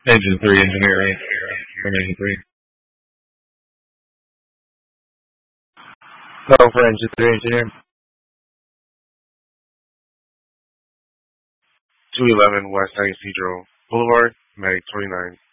Engine 3 engineering. From Engine 3. No, for Engine 3 engineering. 211 West 9th Pedro Boulevard, Mag 29.